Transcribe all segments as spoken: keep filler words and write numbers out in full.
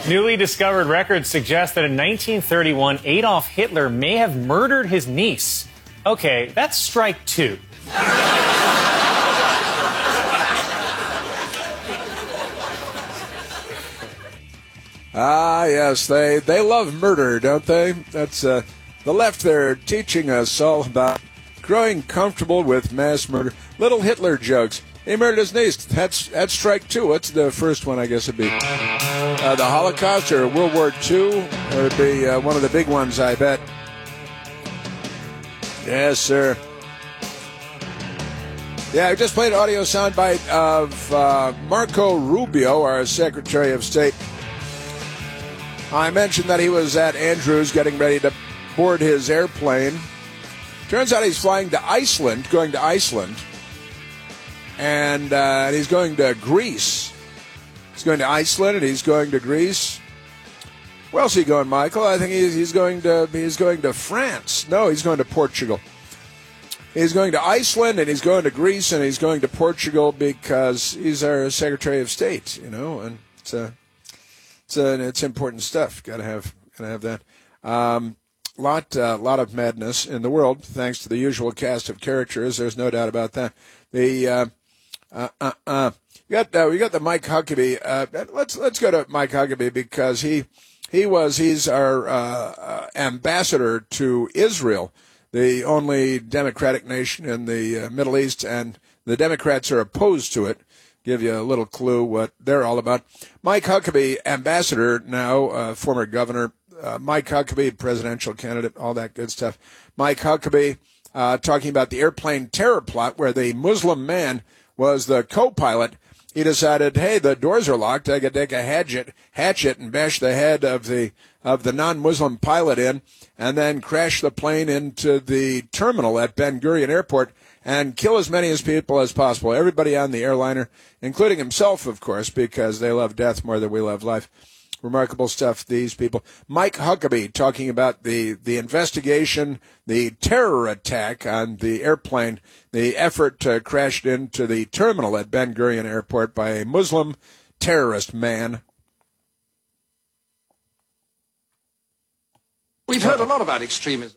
Newly discovered records suggest that in nineteen thirty-one, Adolf Hitler may have murdered his niece. Okay, that's strike two. Ah, yes, they, they love murder, don't they? That's uh, the left there teaching us all about growing comfortable with mass murder. Little Hitler jokes. He murdered his niece. That's that's strike two. What's the first one, I guess it'd be? Uh, the Holocaust or World War Two? Or it'd be uh, one of the big ones, I bet. Yes, sir. Yeah, I just played an audio soundbite of uh, Marco Rubio, our Secretary of State. I mentioned that he was at Andrews getting ready to board his airplane. Turns out he's flying to Iceland, going to Iceland. And uh, he's going to Greece. He's going to Iceland and he's going to Greece. Where else is he going, Michael? I think he's, he's going to he's going to France. No, he's going to Portugal. He's going to Iceland and he's going to Greece and he's going to Portugal because he's our Secretary of State, you know, and it's a It's uh, it's important stuff. Got to have got to have that. Um, lot uh, lot of madness in the world, thanks to the usual cast of characters. There's no doubt about that. The uh, uh, uh, uh, we got uh, we got the Mike Huckabee. Uh, let's let's go to Mike Huckabee because he he was he's our uh, uh, ambassador to Israel, the only democratic nation in the uh, Middle East, and the Democrats are opposed to it. Give you a little clue what they're all about. Mike Huckabee, ambassador now, uh, former governor. Uh, Mike Huckabee, presidential candidate, all that good stuff. Mike Huckabee uh, talking about the airplane terror plot where the Muslim man was the co-pilot. He decided, hey, the doors are locked. I could take a hatchet, hatchet and bash the head of the of the non-Muslim pilot in and then crash the plane into the terminal at Ben Gurion Airport and kill as many as people as possible. Everybody on the airliner, including himself, of course, because they love death more than we love life. Remarkable stuff, these people. Mike Huckabee talking about the, the investigation, the terror attack on the airplane, the effort to crash into the terminal at Ben Gurion Airport by a Muslim terrorist man. We've heard a lot about extremism.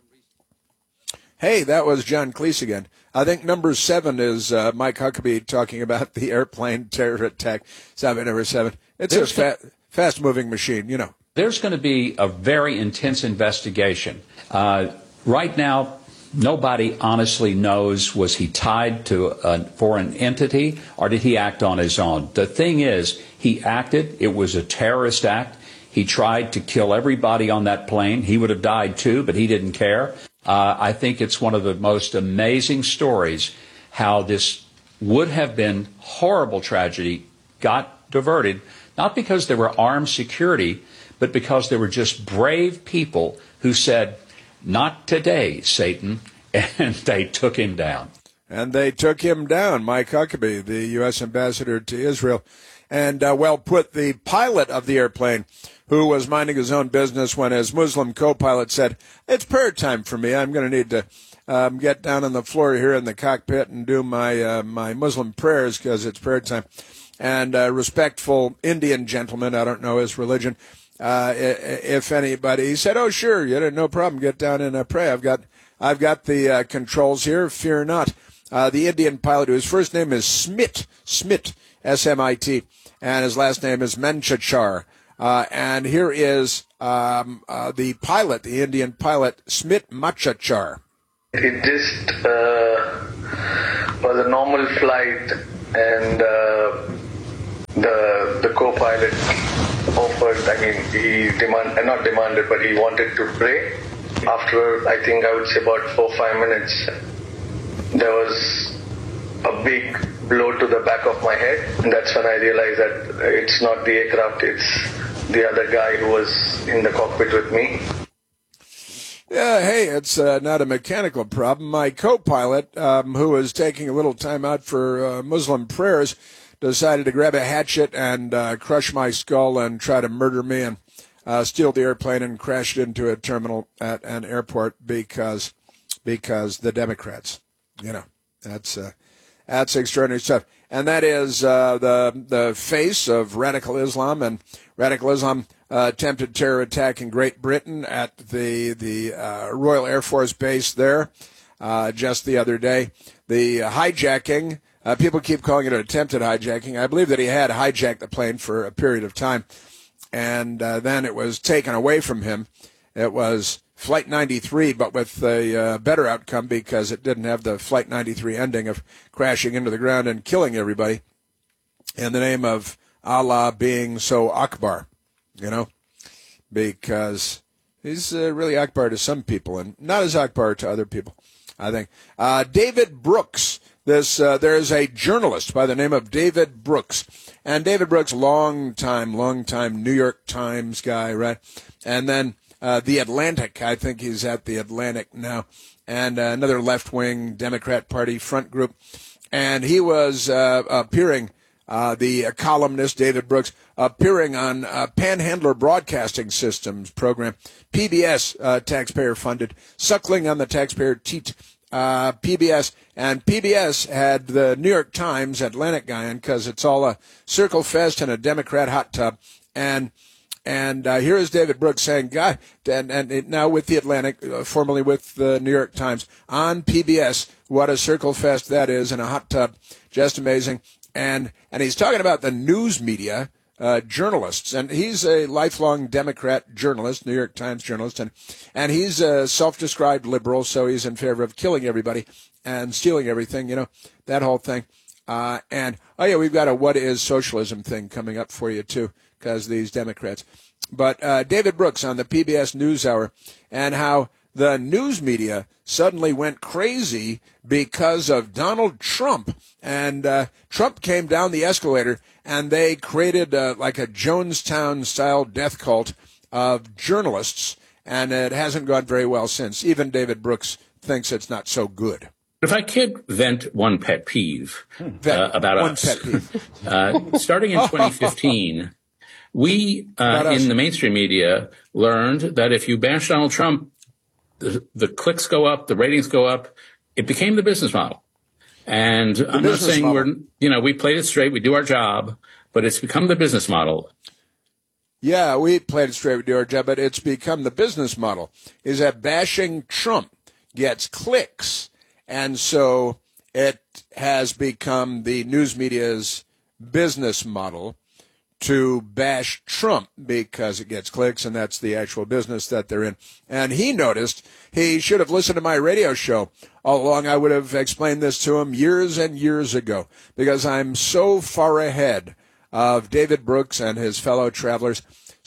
Hey, that was John Cleese again. I think number seven is uh, Mike Huckabee talking about the airplane terror attack. Seven, number seven. It's There's a fa- fast-moving machine, you know. There's going to be a very intense investigation. Uh, right now, nobody honestly knows, was he tied to a foreign entity or did he act on his own? The thing is, he acted. It was a terrorist act. He tried to kill everybody on that plane. He would have died too, but he didn't care. Uh, I think it's one of the most amazing stories how this would have been horrible tragedy got diverted, not because there were armed security, but because there were just brave people who said, not today, Satan, and they took him down. And they took him down, Mike Huckabee, the U S ambassador to Israel. And, uh, well put, the pilot of the airplane, who was minding his own business when his Muslim co-pilot said, it's prayer time for me. I'm going to need to um, get down on the floor here in the cockpit and do my uh, my Muslim prayers because it's prayer time. And a respectful Indian gentleman, I don't know his religion, uh, if anybody, he said, oh, sure, you had no problem. Get down and uh, pray. I've got I've got the uh, controls here. Fear not. Uh, the Indian pilot, whose first name is Smit, Smit, S M I T, and his last name is Menchachar. Uh, and here is um, uh, the pilot, the Indian pilot, Smit Machachar. It just uh, was a normal flight, and uh, the the co-pilot offered, I mean, he demand, uh, not demanded, but he wanted to pray. After, I think I would say about four or five minutes, there was a big blow to the back of my head. And that's when I realized that it's not the aircraft, it's the other guy who was in the cockpit with me. Yeah, hey, it's uh, not a mechanical problem. My co-pilot, um, who was taking a little time out for uh, Muslim prayers, decided to grab a hatchet and uh, crush my skull and try to murder me and uh, steal the airplane and crash it into a terminal at an airport because because the Democrats, you know, that's uh, that's extraordinary stuff. and that is uh, the the face of radical Islam. And radical Islam uh, attempted terror attack in Great Britain at the the uh, Royal Air Force base there uh, just the other day. The hijacking, uh, people keep calling it an attempted hijacking. I believe that he had hijacked the plane for a period of time, and uh, then it was taken away from him. It was Flight ninety-three, but with a uh, better outcome because it didn't have the Flight ninety-three ending of crashing into the ground and killing everybody in the name of Allah being so Akbar, you know, because he's uh, really Akbar to some people and not as Akbar to other people, I think. Uh, David Brooks, this uh, there is a journalist by the name of David Brooks, and David Brooks, long time, long time New York Times guy, right? And then Uh, the Atlantic, I think he's at the Atlantic now, and uh, another left-wing Democrat Party front group. And he was uh, appearing, uh, the uh, columnist David Brooks, appearing on uh, Panhandler Broadcasting Systems program, P B S, uh, taxpayer-funded, suckling on the taxpayer teat, uh, P B S. And P B S had the New York Times Atlantic guy in because it's all a circle fest and a Democrat hot tub. And And uh, here is David Brooks saying, God, and, and it, now with the Atlantic, uh, formerly with the New York Times, on P B S, what a circle fest that is in a hot tub. Just amazing. And and he's talking about the news media, uh, journalists. And he's a lifelong Democrat journalist, New York Times journalist. And, and he's a self-described liberal, so he's in favor of killing everybody and stealing everything, you know, that whole thing. Uh, and, oh, yeah, we've got a what is socialism thing coming up for you, too, because these Democrats. But uh, David Brooks on the P B S NewsHour, and how the news media suddenly went crazy because of Donald Trump. And uh, Trump came down the escalator, and they created uh, like a Jonestown-style death cult of journalists, and it hasn't gone very well since. Even David Brooks thinks it's not so good. If I could vent one pet peeve uh, about one us. Pet peeve. uh, starting in twenty fifteen, we uh, in the mainstream media learned that if you bash Donald Trump, the, the clicks go up, the ratings go up. It became the business model. And the I'm not saying model. we're, you know, we played it straight, we do our job, but it's become the business model. Yeah, we played it straight, we do our job, but it's become the business model. Is that bashing Trump gets clicks. And so it has become the news media's business model to bash Trump because it gets clicks, and that's the actual business that they're in. And he noticed he should have listened to my radio show all along. I would have explained this to him years and years ago because I'm so far ahead of David Brooks and his fellow travelers,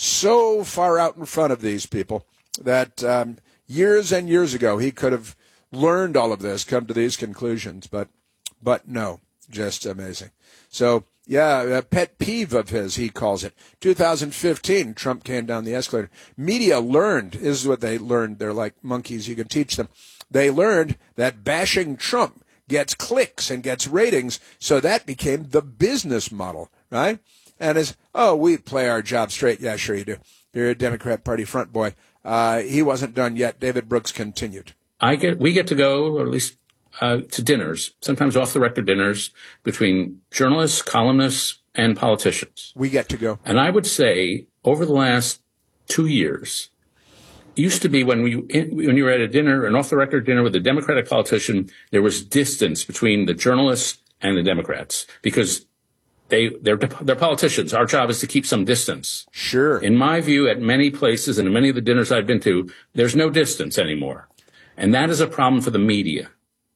so far out in front of these people that um, years and years ago he could have learned all of this, come to these conclusions, but but no, just amazing. So, yeah, a pet peeve of his, he calls it. two thousand fifteen, Trump came down the escalator. Media learned, this is what they learned, they're like monkeys, you can teach them. They learned that bashing Trump gets clicks and gets ratings, so that became the business model, right? And it's, oh, we play our job straight. Yeah, sure you do. You're a Democrat Party front boy. Uh, he wasn't done yet. David Brooks continued. I get, we get to go, or at least uh, to dinners, sometimes off-the-record dinners between journalists, columnists, and politicians. We get to go. And I would say over the last two years, it used to be when we when you were at a dinner, an off-the-record dinner with a Democratic politician, there was distance between the journalists and the Democrats because they they're they're politicians. Our job is to keep some distance. Sure. In my view, at many places and many of the dinners I've been to, there's no distance anymore. And that is a problem for the media.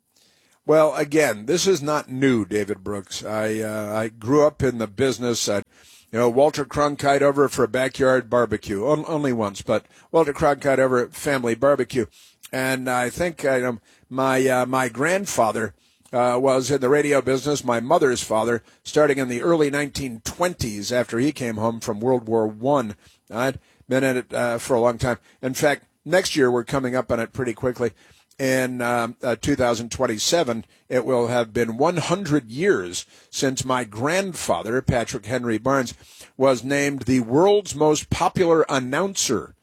Well, again, this is not new, David Brooks. I uh, I grew up in the business. I, you know, Walter Cronkite over for a backyard barbecue. O- only once, but Walter Cronkite over at family barbecue. And I think I, um, my uh, my grandfather uh, was in the radio business. My mother's father, starting in the early nineteen twenties, after he came home from World War One. I'd been in it uh, for a long time. In fact, next year, we're coming up on it pretty quickly. In um, uh, two thousand twenty-seven, it will have been one hundred years since my grandfather, Patrick Henry Barnes, was named the world's most popular announcer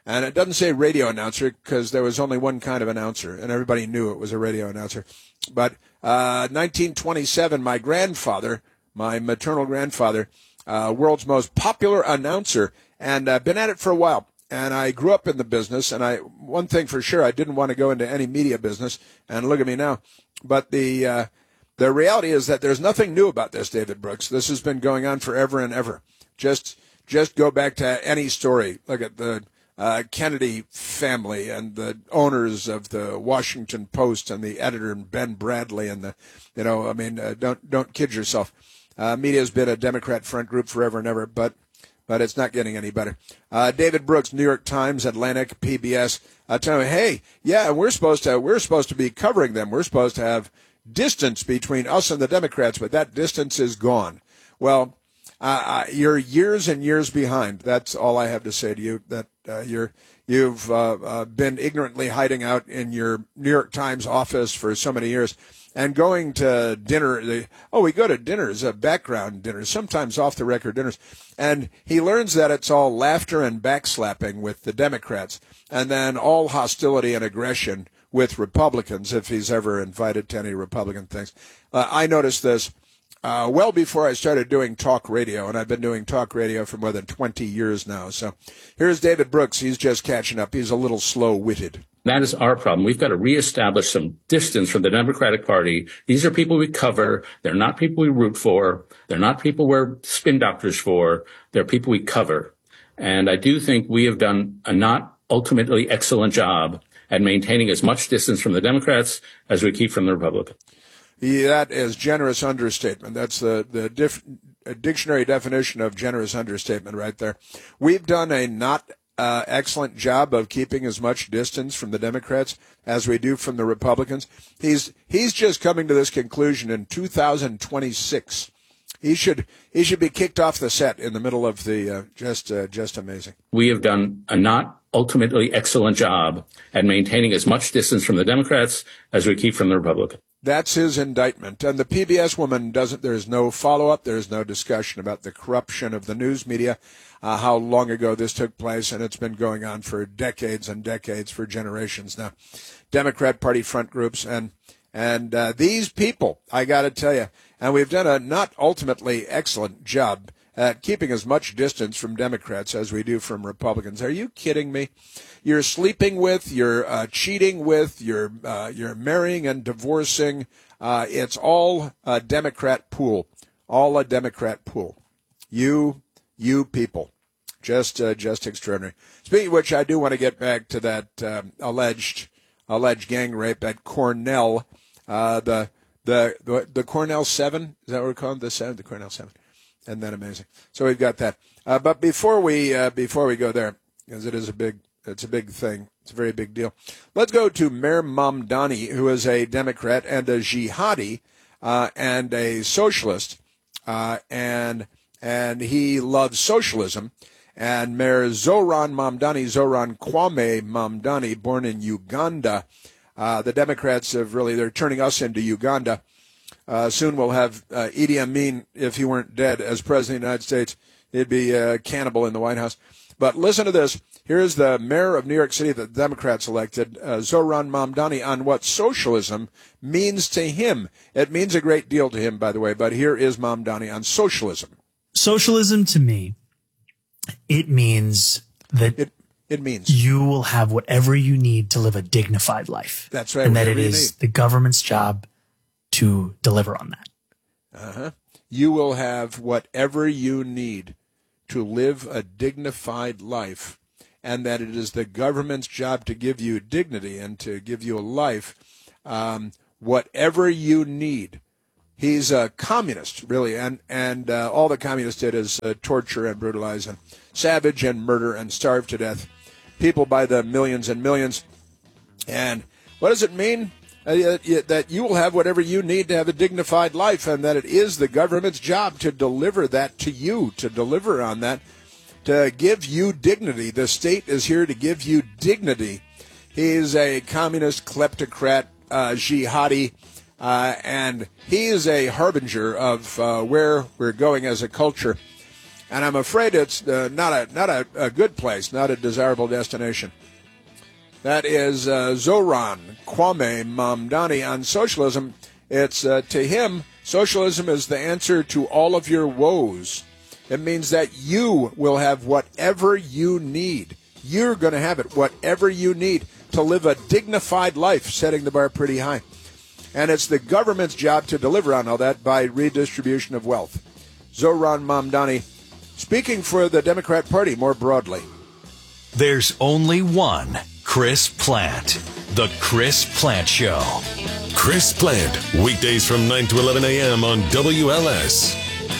And it doesn't say radio announcer because there was only one kind of announcer, and everybody knew it was a radio announcer. But uh, nineteen twenty-seven, my grandfather, my maternal grandfather, uh, world's most popular announcer, and I've uh, been at it for a while. And I grew up in the business, and I one thing for sure, I didn't want to go into any media business, and look at me now. But the uh, the reality is that there's nothing new about this, David Brooks. This has been going on forever and ever. Just just go back to any story. Look at the uh, Kennedy family and the owners of the Washington Post and the editor Ben Bradley and the, you know, I mean, uh, don't don't kid yourself. Uh, media's been a Democrat front group forever and ever, but. But it's not getting any better. Uh, David Brooks, New York Times, Atlantic, P B S, uh, tell me, hey, yeah, we're supposed to we're supposed to be covering them. We're supposed to have distance between us and the Democrats, but that distance is gone. Well, uh, you're years and years behind. That's all I have to say to you. That uh, you're you've uh, uh, been ignorantly hiding out in your New York Times office for so many years. And going to dinner, the, oh, we go to dinners, uh, background dinners, sometimes off-the-record dinners. And he learns that it's all laughter and backslapping with the Democrats, and then all hostility and aggression with Republicans, if he's ever invited to any Republican things. Uh, I noticed this uh, well before I started doing talk radio, and I've been doing talk radio for more than twenty years now. So here's David Brooks. He's just catching up. He's a little slow-witted. That is our problem. We've got to reestablish some distance from the Democratic Party. These are people we cover. They're not people we root for. They're not people we're spin doctors for. They're people we cover. And I do think we have done a not ultimately excellent job at maintaining as much distance from the Democrats as we keep from the Republicans. Yeah, that is generous understatement. That's the, the diff, dictionary definition of generous understatement right there. We've done a not Uh, excellent job of keeping as much distance from the Democrats as we do from the Republicans. He's he's just coming to this conclusion in two thousand twenty-six. He should he should be kicked off the set in the middle of the uh, just uh, just amazing. We have done a not ultimately excellent job at maintaining as much distance from the Democrats as we keep from the Republicans. That's his indictment. And the P B S woman doesn't, there's no follow-up, there's no discussion about the corruption of the news media, uh, how long ago this took place, and it's been going on for decades and decades, for generations now. Democrat Party front groups, and and uh, these people, I got to tell you, and we've done a not ultimately excellent job at keeping as much distance from Democrats as we do from Republicans. Are you kidding me? You're sleeping with, you're uh, cheating with, you're uh, you're marrying and divorcing. Uh, it's all a Democrat pool, all a Democrat pool. You, you people, just uh, just extraordinary. Speaking of which, I do want to get back to that um, alleged alleged gang rape at Cornell, uh, the, the the the Cornell Seven. Is that what we're calling the seven? The Cornell Seven. Isn't that amazing? So we've got that. Uh, but before we uh, before we go there, because it is a big it's a big thing, it's a very big deal. Let's go to Mayor Mamdani, who is a Democrat and a jihadi uh, and a socialist, uh, and and he loves socialism. And Mayor Zoran Mamdani, Zoran Kwame Mamdani, born in Uganda. Uh, the Democrats have really they're turning us into Uganda. Uh, soon we'll have uh, Idi Amin, if he weren't dead, as President of the United States. He'd be a cannibal in the White House. But listen to this. Here's the mayor of New York City that the Democrats elected, uh, Zoran Mamdani, on what socialism means to him. It means a great deal to him, by the way, but here is Mamdani on socialism. Socialism to me, it means that it, it means you will have whatever you need to live a dignified life. That's right. And that it is need. the government's job to deliver on that. Uh-huh. You will have whatever you need to live a dignified life, and that it is the government's job to give you dignity and to give you a life, um, whatever you need. He's a communist, really, and, and uh, all the communists did is uh, torture and brutalize and savage and murder and starve to death people by the millions and millions. And what does it mean? Uh, that you will have whatever you need to have a dignified life, and that it is the government's job to deliver that to you, to deliver on that, to give you dignity. The state is here to give you dignity. He's a communist, kleptocrat, uh, jihadi, uh, and he is a harbinger of uh, where we're going as a culture. And I'm afraid it's uh, not a not a, a good place, not a desirable destination. That is uh, Zoran Kwame Mamdani on socialism. It's uh, to him, socialism is the answer to all of your woes. It means that you will have whatever you need. You're going to have it, whatever you need to live a dignified life, setting the bar pretty high. And it's the government's job to deliver on all that by redistribution of wealth. Zoran Mamdani, speaking for the Democrat Party more broadly. There's only one Chris Plante. The Chris Plante Show. Chris Plante, weekdays from nine to eleven a.m. on W L S.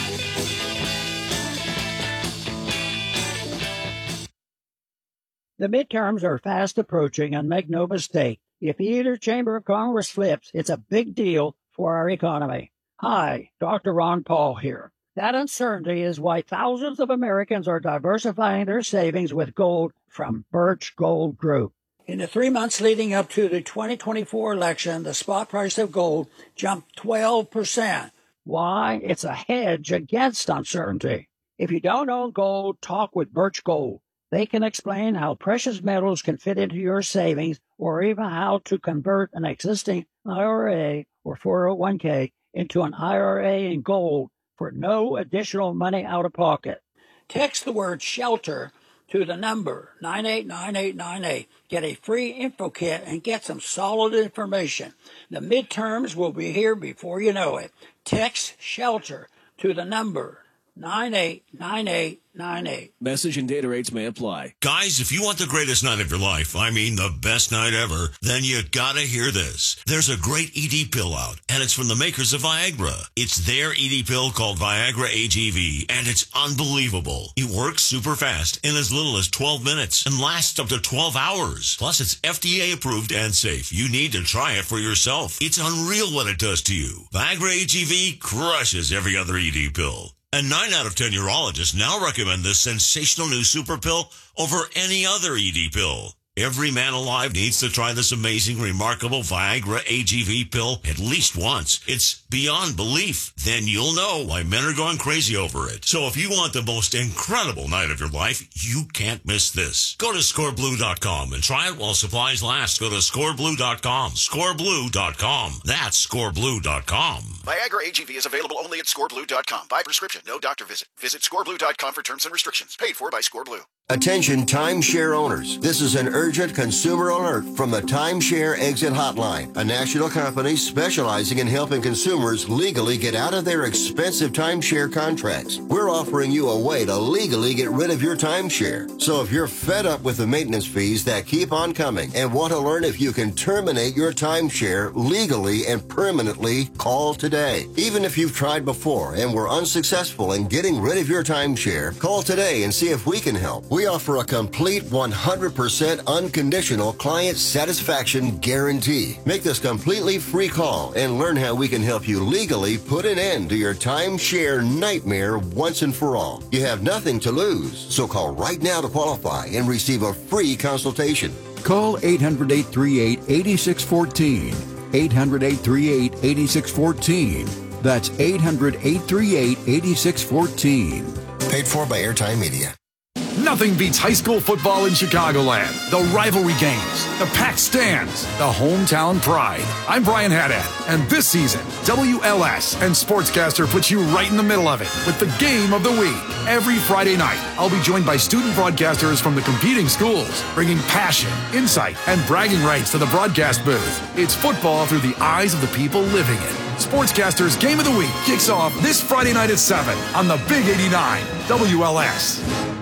The midterms are fast approaching, and make no mistake, if either chamber of Congress flips, it's a big deal for our economy. Hi, Doctor Ron Paul here. That uncertainty is why thousands of Americans are diversifying their savings with gold from Birch Gold Group. In the three months leading up to the twenty twenty-four election, the spot price of gold jumped twelve percent. Why? It's a hedge against uncertainty. If you don't own gold, talk with Birch Gold. They can explain how precious metals can fit into your savings, or even how to convert an existing I R A or four oh one k into an I R A in gold for no additional money out of pocket. Text the word SHELTER to the number nine eight nine eight nine eight. Get a free info kit and get some solid information. The midterms will be here before you know it. Text SHELTER to the number nine eight nine eight nine eight. Message and data rates may apply. Guys, if you want the greatest night of your life, I mean the best night ever, then you gotta hear this. There's a great E D pill out, and it's from the makers of Viagra. It's their E D pill called Viagra A G V, and it's unbelievable. It works super fast in as little as twelve minutes and lasts up to twelve hours. Plus, it's F D A approved and safe. You need to try it for yourself. It's unreal what it does to you. Viagra A G V crushes every other E D pill. And nine out of ten urologists now recommend this sensational new super pill over any other E D pill. Every man alive needs to try this amazing, remarkable Viagra A G V pill at least once. It's beyond belief. Then you'll know why men are going crazy over it. So if you want the most incredible night of your life, you can't miss this. Go to score blue dot com and try it while supplies last. Go to score blue dot com. score blue dot com. That's score blue dot com. Viagra A G V is available only at score blue dot com. By prescription, no doctor visit. Visit score blue dot com for terms and restrictions. Paid for by ScoreBlue. Attention timeshare owners. This is an urgent consumer alert from the Timeshare Exit Hotline, a national company specializing in helping consumers legally get out of their expensive timeshare contracts. We're offering you a way to legally get rid of your timeshare. So if you're fed up with the maintenance fees that keep on coming and want to learn if you can terminate your timeshare legally and permanently, call today. Even if you've tried before and were unsuccessful in getting rid of your timeshare, call today and see if we can help. We offer a complete one hundred percent unconditional client satisfaction guarantee. Make this completely free call and learn how we can help you legally put an end to your timeshare nightmare once and for all. You have nothing to lose, so call right now to qualify and receive a free consultation. Call eight hundred, eight three eight, eight six one four. eight hundred, eight three eight, eight six one four. That's eight hundred, eight three eight, eight six one four. Paid for by Airtime Media. Nothing beats high school football in Chicagoland. The rivalry games, the packed stands, the hometown pride. I'm Brian Haddad, and this season, W L S and Sportscaster puts you right in the middle of it with the game of the week. Every Friday night, I'll be joined by student broadcasters from the competing schools, bringing passion, insight, and bragging rights to the broadcast booth. It's football through the eyes of the people living it. Sportscaster's Game of the Week kicks off this Friday night at seven on the Big eighty-nine, W L S.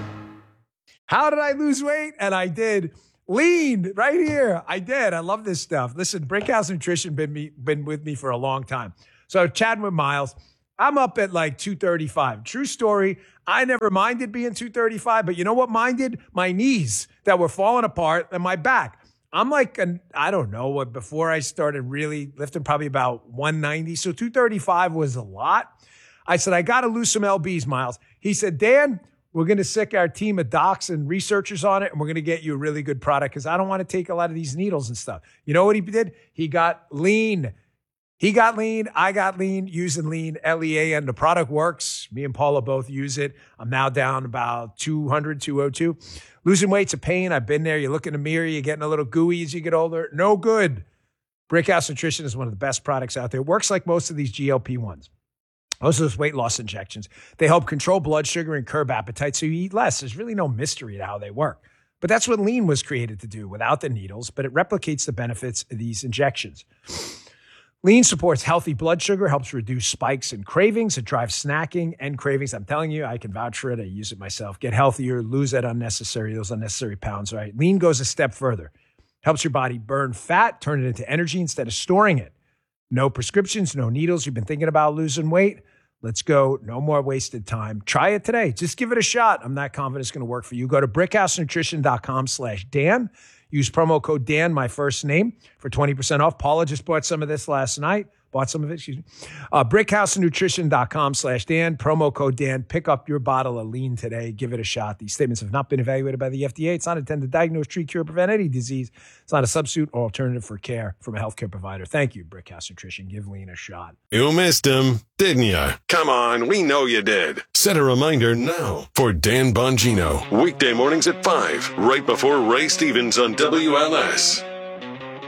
How did I lose weight? And I did. Lean right here. I did. I love this stuff. Listen, Brickhouse Nutrition been me been with me for a long time. So chatting with Miles, I'm up at like two thirty-five. True story. I never minded being two thirty-five, but you know what minded? My knees that were falling apart and my back. I'm like, an, I don't know what, before I started really lifting, probably about one ninety. So two thirty-five was a lot. I said, I got to lose some L Bs, Miles. He said, Dan, we're going to sick our team of docs and researchers on it, and we're going to get you a really good product because I don't want to take a lot of these needles and stuff. You know what he did? He got lean. He got lean. I got lean using lean, L E A N. The product works. Me and Paula both use it. I'm now down about two hundred, two oh two. Losing weight's a pain. I've been there. You look in the mirror, you're getting a little gooey as you get older. No good. Brickhouse Nutrition is one of the best products out there. It works like most of these G L P ones. Most of those weight loss injections. They help control blood sugar and curb appetite so you eat less. There's really no mystery to how they work. But that's what lean was created to do without the needles, but it replicates the benefits of these injections. Lean supports healthy blood sugar, helps reduce spikes and cravings. It drives snacking and cravings. I'm telling you, I can vouch for it. I use it myself. Get healthier, lose that unnecessary, those unnecessary pounds, right? Lean goes a step further. Helps your body burn fat, turn it into energy instead of storing it. No prescriptions, no needles. You've been thinking about losing weight? Let's go. No more wasted time. Try it today. Just give it a shot. I'm not confident it's going to work for you. Go to brickhousenutrition.com slash Dan. Use promo code Dan, my first name, for twenty percent off. Paula just bought some of this last night. Bought some of it, excuse me. Uh, brickhousenutrition.com slash Dan. Promo code Dan. Pick up your bottle of lean today. Give it a shot. These statements have not been evaluated by the F D A. It's not intended to diagnose, treat, cure, prevent any disease. It's not a substitute or alternative for care from a healthcare provider. Thank you, Brickhouse Nutrition. Give lean a shot. You missed him, didn't you? Come on, we know you did. Set a reminder now for Dan Bongino. Weekday mornings at five, right before Ray Stevens on W L S.